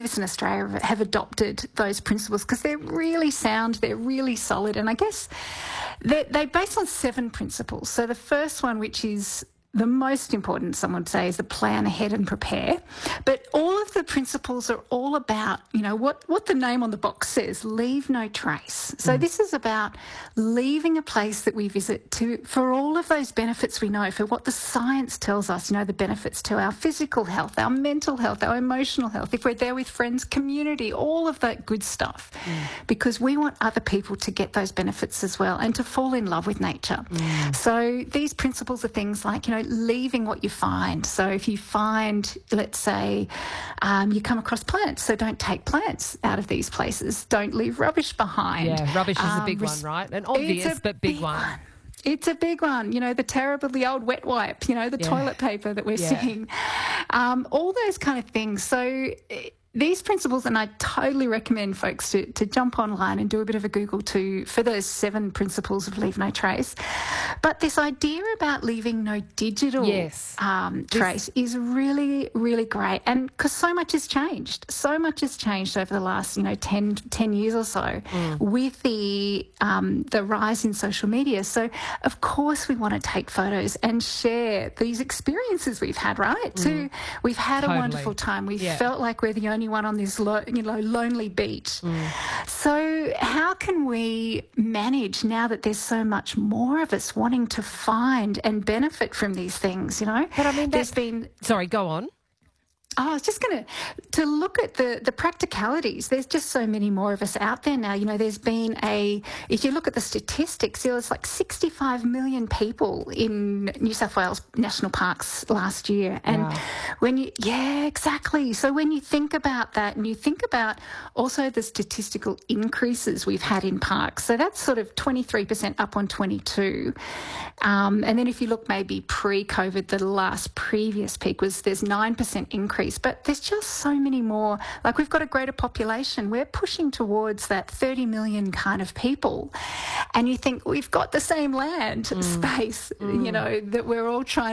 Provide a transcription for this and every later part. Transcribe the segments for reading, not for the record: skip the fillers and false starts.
us in Australia have adopted those principles because they're really sound, they're really solid, and I guess they're based on 7 principles. So the first one, which is the most important, someone would say, is the plan ahead and prepare. But all of the principles are all about, what the name on the box says, leave no trace. So this is about leaving a place that we visit for all of those benefits we know, for what the science tells us, the benefits to our physical health, our mental health, our emotional health, if we're there with friends, community, all of that good stuff. Because we want other people to get those benefits as well and to fall in love with nature. So these principles are things like, leaving what you find. So if you find, let's say, you come across plants, so don't take plants out of these places. Don't leave rubbish behind. Yeah, rubbish is a big one, right? An obvious but big one. It's a big one. The old wet wipe, the toilet paper that we're seeing. All those kind of things. So these principles, and I totally recommend folks to jump online and do a bit of a Google for those 7 principles of leave no trace. But this idea about leaving no digital trace is really, really great. And because so much has changed. So much has changed over the last, 10 years or so with the rise in social media. So, of course, we want to take photos and share these experiences we've had, right? We've had a wonderful time. We've felt like we're the only one on this lonely beach. So how can we manage now that there's so much more of us wanting to find and benefit from these things, But I mean, Sorry, go on. I was just going to look at the practicalities. There's just so many more of us out there now. There's been if you look at the statistics, there was like 65 million people in New South Wales national parks last year. And exactly. So when you think about that and you think about also the statistical increases we've had in parks, so that's sort of 23% up on 22. And then if you look maybe pre-COVID, the previous peak there's 9% increase. But there's just so many more. Like, we've got a greater population. We're pushing towards that 30 million kind of people. And you think we've got the same land space, that we're all trying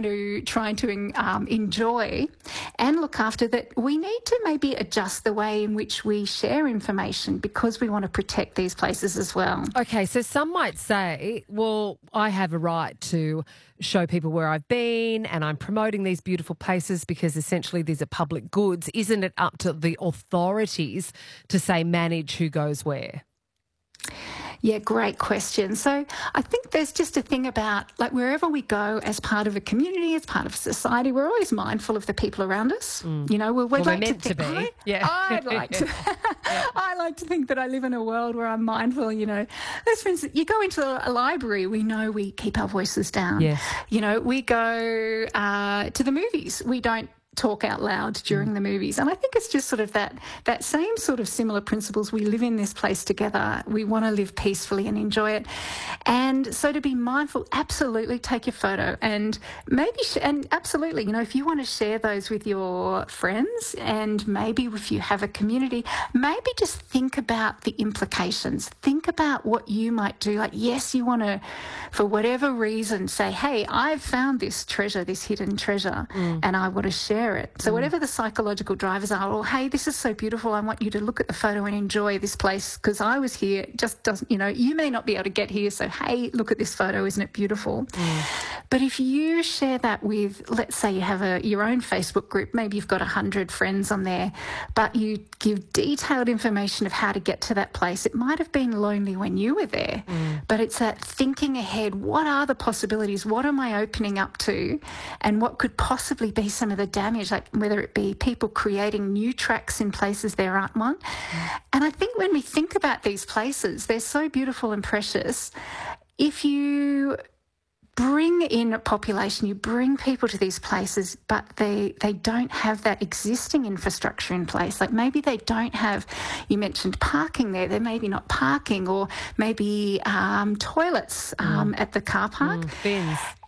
to enjoy and look after, that we need to maybe adjust the way in which we share information because we want to protect these places as well. Okay, so some might say, well, I have a right to show people where I've been and I'm promoting these beautiful places because essentially these are public goods. Isn't it up to the authorities to say manage who goes where? Yeah, great question. So I think there's just a thing about, like, wherever we go as part of a community, as part of society, we're always mindful of the people around us. We're meant to be. I'd like to. I like to think that I live in a world where I'm mindful. Let's, for instance, you go into a library, we know we keep our voices down. Yes. We go to the movies, we don't talk out loud during the movies. And I think it's just sort of that same sort of similar principles. We live in this place together. We want to live peacefully and enjoy it. And so to be mindful, absolutely take your photo and maybe, and absolutely, if you want to share those with your friends and maybe if you have a community, maybe just think about the implications. Think about what you might do. Like, yes, you want to, for whatever reason, say, hey, I've found this treasure, this hidden treasure, and I want to share it. So whatever the psychological drivers are, or hey, this is so beautiful, I want you to look at the photo and enjoy this place because I was here. It just doesn't, you may not be able to get here, so hey, look at this photo, isn't it beautiful? But if you share that with, let's say you have your own Facebook group, maybe you've got 100 friends on there, but you give detailed information of how to get to that place. It might have been lonely when you were there, but it's that thinking ahead. What are the possibilities? What am I opening up to? And what could possibly be some of the damage, like whether it be people creating new tracks in places there aren't one. And I think when we think about these places, they're so beautiful and precious. If you bring in a population, you bring people to these places, but they don't have that existing infrastructure in place. Like maybe they don't have, you mentioned parking there, they're maybe not parking, or maybe toilets at the car park. Bins.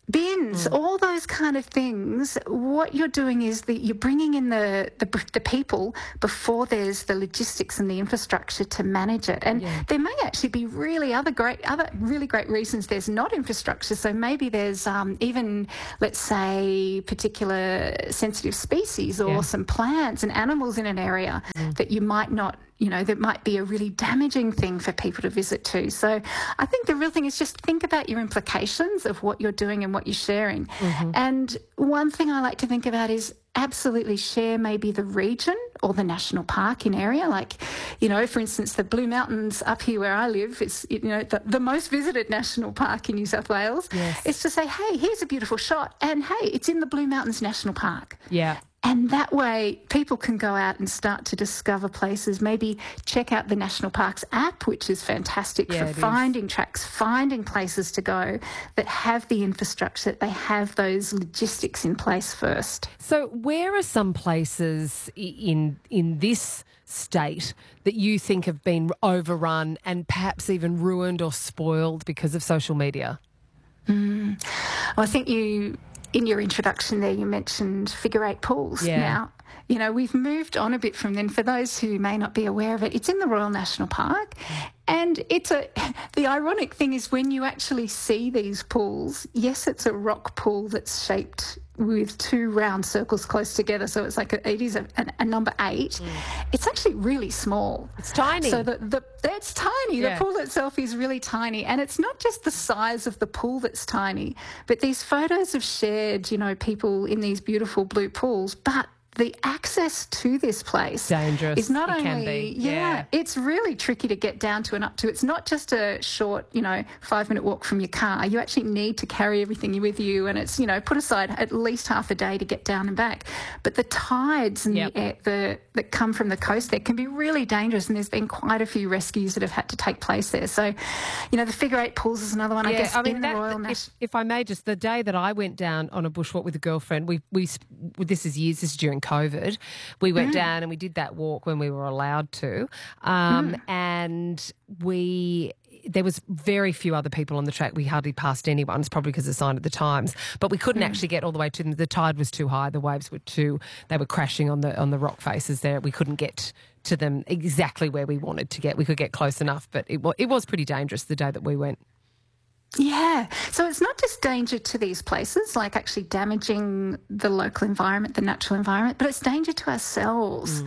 bins, all those kind of things. What you're doing is that you're bringing in the people before there's the logistics and the infrastructure to manage it. And there may actually be other really great reasons there's not infrastructure. So maybe there's even, let's say, particular sensitive species or some plants and animals in an area that you might not, that might be a really damaging thing for people to visit to. So I think the real thing is just think about your implications of what you're doing and what you're sharing. And one thing I like to think about is absolutely share maybe the region or the national park in area. Like, for instance, the Blue Mountains up here where I live, it's, the most visited national park in New South Wales. It's to say, hey, here's a beautiful shot. And hey, it's in the Blue Mountains National Park. Yeah. And that way people can go out and start to discover places, maybe check out the National Parks app, which is fantastic for finding tracks, finding places to go that have the infrastructure, that they have those logistics in place first. So where are some places in this state that you think have been overrun and perhaps even ruined or spoiled because of social media? Well, I think in your introduction there, you mentioned figure eight pools. Now, we've moved on a bit from then. For those who may not be aware of it, it's in the Royal National Park. And the ironic thing is when you actually see these pools, yes, it's a rock pool that's shaped with two round circles close together. So it's like it is a number 8. It's actually really small. It's tiny. So that's tiny. The pool itself is really tiny. And it's not just the size of the pool that's tiny, but these photos have shared, people in these beautiful blue pools, but the access to this place dangerous. Is not it only can be. It's really tricky to get down to and up to. It's not just a short 5-minute walk from your car. You actually need to carry everything with you, and it's put aside at least half a day to get down and back. But the tides and the air that come from the coast there can be really dangerous, and there's been quite a few rescues that have had to take place there. So the figure eight pools is another one. I guess in the Royal National. If I may, just the day that I went down on a bushwalk with a girlfriend, this is during COVID, we went down and we did that walk when we were allowed to, and there was very few other people on the track. We hardly passed anyone. It's probably because of the sign at the Times, but we couldn't actually get all the way to them. The tide was too high. The waves were they were crashing on the rock faces there. We couldn't get to them exactly where we wanted to get. We could get close enough, but it was pretty dangerous the day that we went. Yeah. So it's not just danger to these places, like actually damaging the local environment, the natural environment, but it's danger to ourselves.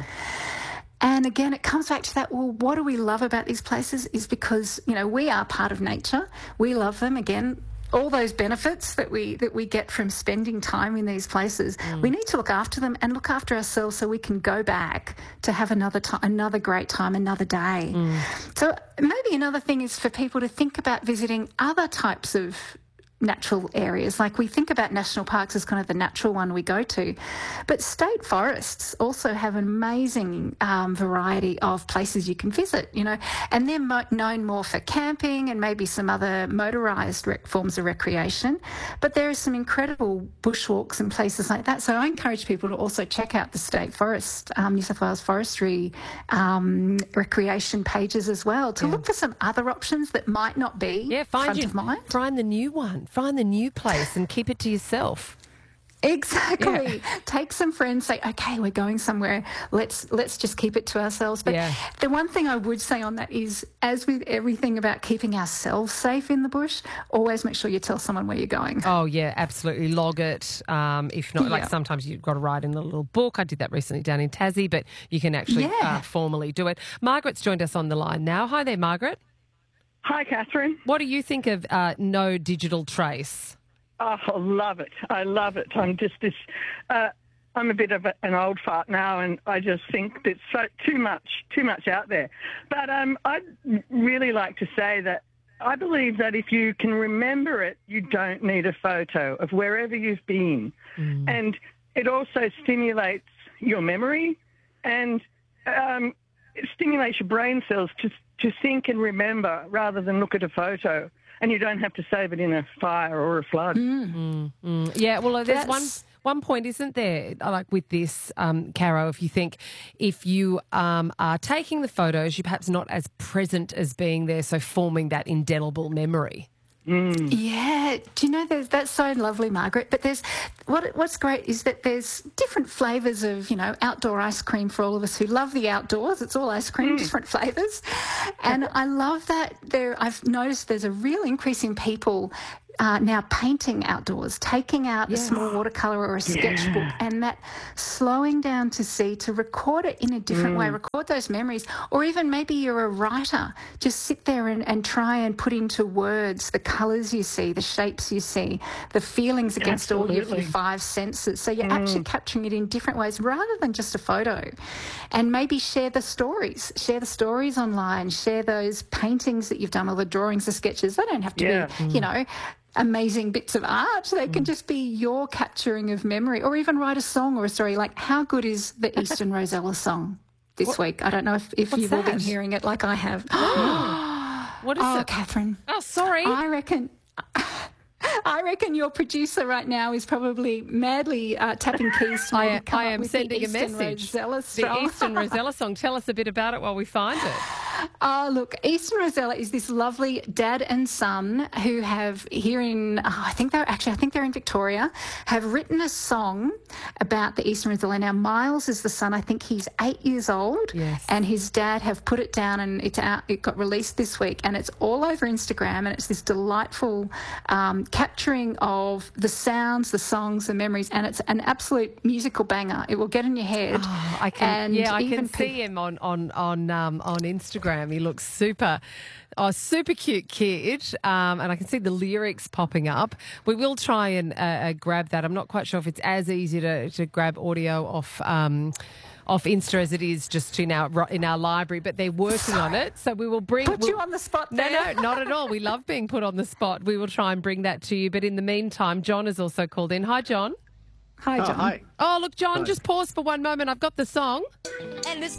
And again, it comes back to that, well, what do we love about these places is because, we are part of nature. We love them. Again, all those benefits that we get from spending time in these places, we need to look after them and look after ourselves so we can go back to have another great time, another day. So maybe another thing is for people to think about visiting other types of natural areas. Like we think about national parks as kind of the natural one we go to, but state forests also have an amazing variety of places you can visit, and they're known more for camping and maybe some other motorised forms of recreation, but there are some incredible bushwalks and places like that. So I encourage people to also check out the state forest, New South Wales Forestry recreation pages as well to look for some other options that might not be front of mind. Find the new one. Find the new place and keep it to yourself. Exactly. Yeah. Take some friends, say, okay, we're going somewhere. Let's just keep it to ourselves. But the one thing I would say on that is, as with everything about keeping ourselves safe in the bush, always make sure you tell someone where you're going. Oh, yeah, absolutely. Log it. If not, like sometimes you've got to write in a little book. I did that recently down in Tassie, but you can actually formally do it. Margaret's joined us on the line now. Hi there, Margaret. Hi, Catherine. What do you think of No Digital Trace? Oh, I love it. I love it. I'm just I'm a bit of an old fart now, and I just think there's too much out there. But I'd really like to say that I believe that if you can remember it, you don't need a photo of wherever you've been. And it also stimulates your memory, and it stimulates your brain cells to think and remember rather than look at a photo, and you don't have to save it in a fire or a flood. Yeah, well, there's one point, isn't there, like with this, Caro, if you are taking the photos, you're perhaps not as present as being there, so forming that indelible memory. Yeah, do you know that's so lovely, Margaret? But there's what's great is that there's different flavours of outdoor ice cream for all of us who love the outdoors. It's all ice cream, different flavours, and I love that. I've noticed there's a real increase in people now painting outdoors, taking out a small watercolour or a sketchbook, and that slowing down to see, to record it in a different way, record those memories, or even maybe you're a writer, just sit there and try and put into words the colours you see, the shapes you see, the feelings against all of your five senses. So you're actually capturing it in different ways rather than just a photo. And maybe share the stories online, share those paintings that you've done or the drawings or sketches. They don't have to be, amazing bits of art. They can just be your capturing of memory, or even write a song or a story. Like, how good is the Eastern Rosella song this week? I don't know if you've all been hearing it like I have. What is it? Catherine. Oh, sorry. I reckon your producer right now is probably madly tapping keys to I am with sending the a Eastern message. Rosella song. The Eastern Rosella song. Tell us a bit about it while we find it. Oh, look, Eastern Rosella is this lovely dad and son who have here in, I think they're in Victoria, have written a song about the Eastern Rosella. Now, Miles is the son. I think he's 8 years old. Yes. And his dad have put it down, and it's out. It got released this week, and it's all over Instagram, and it's this delightful capturing of the sounds, the songs, the memories, and it's an absolute musical banger. It will get in your head. Oh, I can see him on Instagram. He looks super cute kid, and I can see the lyrics popping up. We will try and grab that. I'm not quite sure if it's as easy to grab audio off Insta as it is just in our library, but they're working on it. So we will put you on the spot there. No, not at all. We love being put on the spot. We will try and bring that to you. But in the meantime, John has also called in. Hi, John. Hi, John. Hi. Oh, look, John, Hi. just pause for one moment. I've got the song. And it's